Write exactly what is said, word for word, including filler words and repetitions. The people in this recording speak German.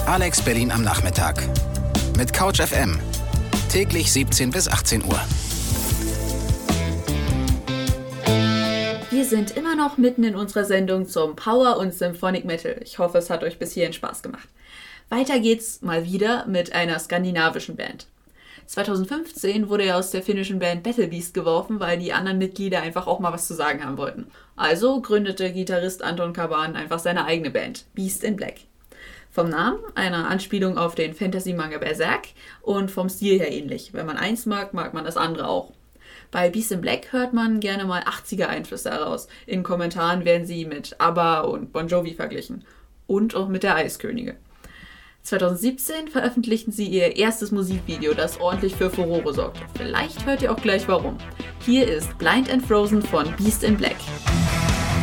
Alex Berlin am Nachmittag. Mit Couch F M. Täglich siebzehn bis achtzehn Uhr. Wir sind immer noch mitten in unserer Sendung zum Power und Symphonic Metal. Ich hoffe, es hat euch bis hierhin Spaß gemacht. Weiter geht's mal wieder mit einer skandinavischen Band. zweitausendfünfzehn wurde er aus der finnischen Band Battle Beast geworfen, weil die anderen Mitglieder einfach auch mal was zu sagen haben wollten. Also gründete Gitarrist Anton Kaban einfach seine eigene Band, Beast in Black. Vom Namen einer Anspielung auf den Fantasy-Manga Berserk und vom Stil her ähnlich. Wenn man eins mag, mag man das andere auch. Bei Beast in Black hört man gerne mal achtziger-Einflüsse heraus. In Kommentaren werden sie mit ABBA und Bon Jovi verglichen. Und auch mit der Eiskönige. zweitausendsiebzehn veröffentlichten sie ihr erstes Musikvideo, das ordentlich für Furore sorgte. Vielleicht hört ihr auch gleich warum. Hier ist Blind and Frozen von Beast in Black.